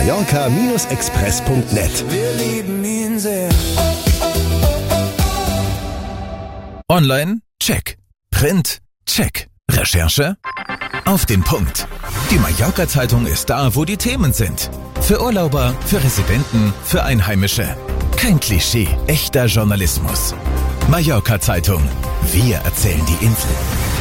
Mallorca-express.net. Wir lieben ihn sehr. Online? Check. Print? Check. Recherche? Auf den Punkt. Die Mallorca-Zeitung ist da, wo die Themen sind. Für Urlauber, für Residenten, für Einheimische. Kein Klischee, echter Journalismus. Mallorca-Zeitung. Wir erzählen die Insel.